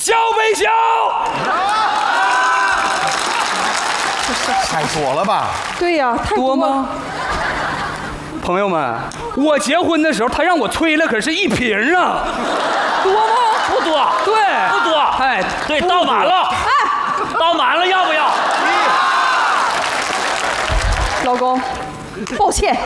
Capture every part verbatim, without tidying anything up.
小没小？ 太多了吧？ 对呀、太多吗？朋友们，我结婚的时候他让我催了，可是一瓶啊，多吗？ 不多， 对， 不多。 哎， 对，倒满了， 哎， 倒满了，要不要？ 老公，抱歉。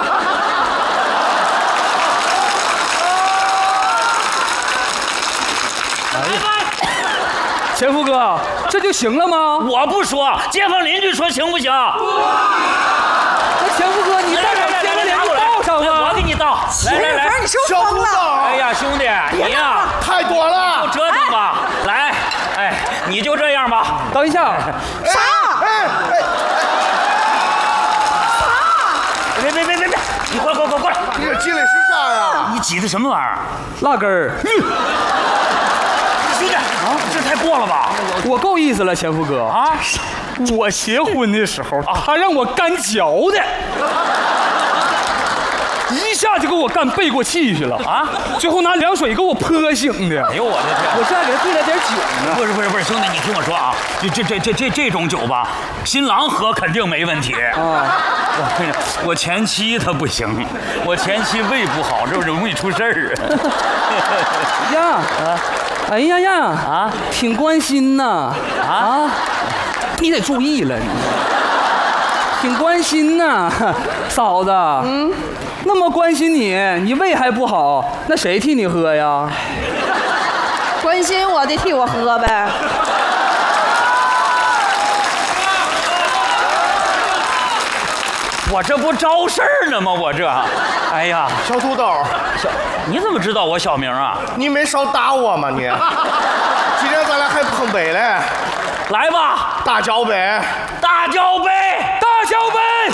来吧， 前夫哥，这就行了吗？ 我不说，街坊邻居说行不行？ 那前夫哥，你再把接着脸给倒上我吧。 给你倒。来来来， 你是不是疯了？ 哎呀，兄弟，你呀， 太多了， 不折腾吧。来，哎，你就这样吧。 等一下， 啥？ 哎哎， 别别别别别，你过来过来过来过来， 你这积累是啥呀？ 你挤的什么玩意儿？ 辣根儿， 兄弟，啊，这太过了吧？ 我够意思了，前夫哥啊， 我结婚的时候，他让我干嚼的，一下就给我干背过气去了啊！ 最后拿凉水给我泼醒的。 哎呦我的天！ 我现在给他兑了点酒呢。 不是不是不是，兄弟，你听我说啊，这这这这这这种酒吧，新郎喝肯定没问题啊。我跟你说，我前妻她不行，我前妻胃不好，这容易出事儿啊。 呀，哎呀呀啊，挺关心呐啊，你得注意了，你挺关心呐，嫂子。嗯，那么关心你，你胃还不好，那谁替你喝呀？ 关心我的替我喝呗。 我这不招事儿呢吗？我这，哎呀， 小土豆， 小，你怎么知道我小名啊？ 你没少打我吗你？今天咱俩还碰杯嘞， 来吧， 大脚杯， 大脚杯， 大脚杯。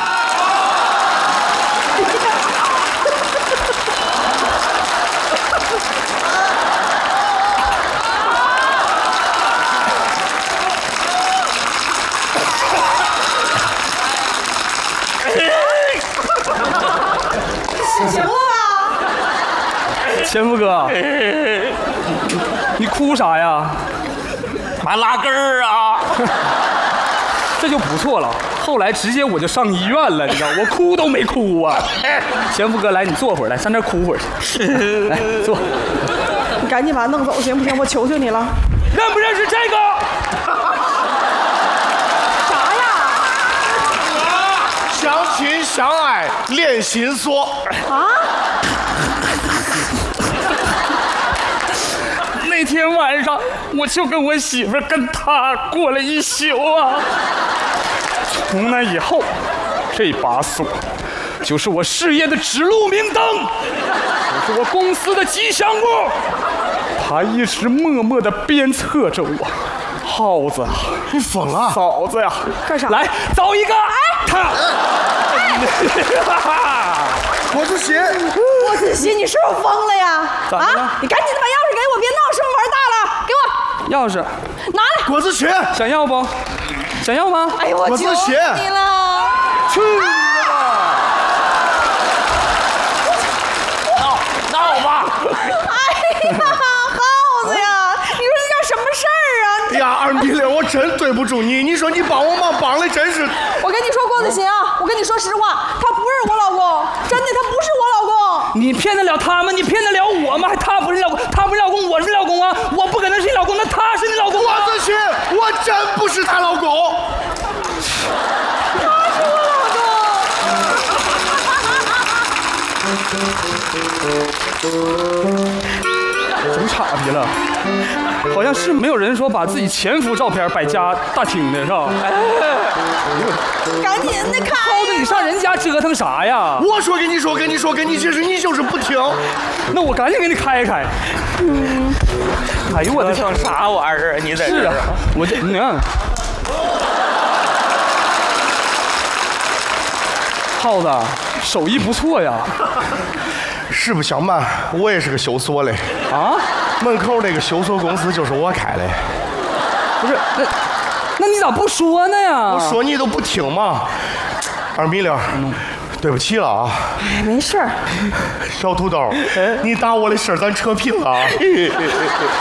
行了吧？ 前夫哥，你哭啥呀？ 还拉根儿啊！ 这就不错了。后来直接我就上医院了，你知道，我哭都没哭啊。前夫哥，来，你坐会儿，来，上这儿哭会儿去。来，坐。 你赶紧把他弄走行不行？我求求你了。 认不认识这个？ 啥呀？ 相亲相爱练心锁。 啊？ 那天晚上，我就跟我媳妇儿跟他过了一宿啊。从那以后，这把锁就是我事业的指路明灯，就是我公司的吉祥物。他一直默默地鞭策着我。耗子， 你疯了？ 嫂子呀， 干啥？ 来，走一个！哎，他。 郭子欣， 郭子欣，你是不是疯了呀？ 咋的了啊！你赶紧的把钥匙给我，别闹，是不是玩大了？给我钥匙拿来！ 郭子欣， 想要不？想要吗？ 哎呦，我求郭子欣你了！ 去你的吧！ 闹闹吧！ 哎呀，耗子呀，你说这叫什么事儿啊？ 哎呀，二米六，我真对不住你。你说你帮我忙帮的真是。 我跟你说，郭子欣啊，我跟你说实话，他不是我老公，真的，他不是我老公。 你骗得了他吗？你骗得了我吗？还他不是老公，他不是老公，我是老公啊！我不可能是你老公，那他是你老公啊！ 郭子欣，我真不是她老公。 他是我老公。 整岔劈了，好像是没有人说把自己前夫照片摆家大厅的是吧？ 赶紧的开！ 耗子，你上人家折腾啥呀？ 我说跟你说跟你说跟你解释，你就是不听。 那我赶紧给你开开。嗯，哎呦我的天， 啥玩意儿啊？你在这是啊，我这你看，耗子手艺不错呀。 实不相瞒，我也是个修锁的啊， 门口那个修锁公司就是我开的。 不是，那那你咋不说呢呀？ 我说你都不听嘛。二米六，对不起了啊。 哎，没事儿。 小土豆，你打我的事儿咱扯平了啊。